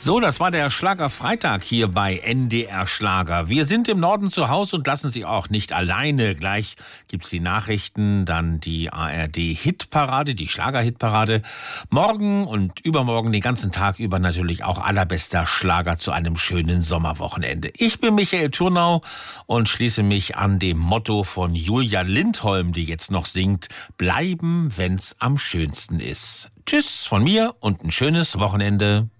So, das war der Schlagerfreitag hier bei NDR Schlager. Wir sind im Norden zu Hause und lassen Sie auch nicht alleine. Gleich gibt's die Nachrichten, dann die ARD-Hitparade, die Schlager-Hitparade. Morgen und übermorgen den ganzen Tag über natürlich auch allerbester Schlager zu einem schönen Sommerwochenende. Ich bin Michael Thurnau und schließe mich an dem Motto von Julia Lindholm, die jetzt noch singt: Bleiben, wenn's am schönsten ist. Tschüss von mir und ein schönes Wochenende.